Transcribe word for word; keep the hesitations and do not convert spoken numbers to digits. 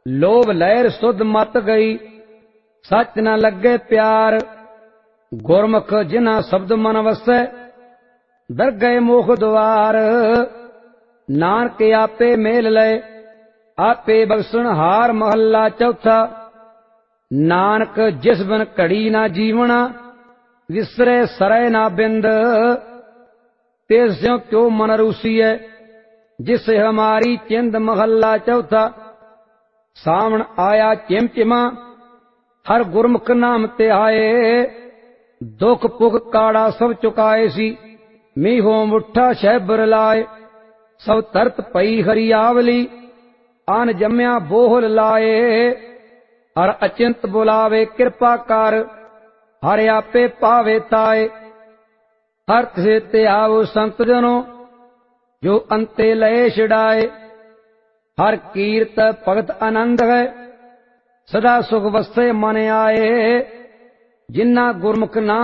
लोभ लहर सुध मत गई, सच न लगे प्यार। गुरमुख जिन्हा शब्द मन वसै, दर गए मोख द्वार। नानक आपे मेल लय, आपे बख्शण हार। महला चौथा। नानक जिस बिन घड़ी ना जीवना, विसरे सरै ना बिंद। तिस स्यों क्यों मन रूसीए, जिसे हमारी चिंद। महला चौथा। सावण आया चिमचिमा, हर गुरमुख नाम ते आए। दुख पुख काड़ा सब चुकाए सी, मीहो मुठा शैबर लाए। सब तरत पई हरियावली, आन जम्या बोहल लाए। हर अचिंत बुलावे कृपा कर, हर आपे पावे ताए। हर तिसे ते आवो संत जनो, जो अंते लए छिड़ाए। हर कीरत भगत आनंद है, सदा सुख वसे मन आए। जिन्ना गुरमुख नाम